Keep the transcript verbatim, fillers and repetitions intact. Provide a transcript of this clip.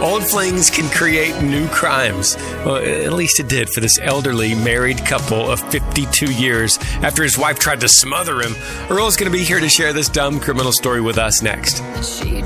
Old flings can create new crimes. Well, at least it did for this elderly married couple of fifty-two years after his wife tried to smother him. Earl's going to be here to share this dumb criminal story with us next. She